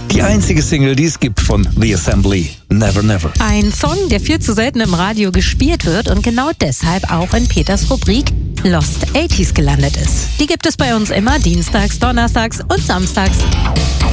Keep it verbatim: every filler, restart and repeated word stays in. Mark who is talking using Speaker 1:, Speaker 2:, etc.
Speaker 1: Die einzige Single, die es gibt von The Assembly, Never Never.
Speaker 2: Ein Song, der viel zu selten im Radio gespielt wird und genau deshalb auch in Peters Rubrik Lost achtziger gelandet ist. Die gibt es bei uns immer dienstags, donnerstags und samstags.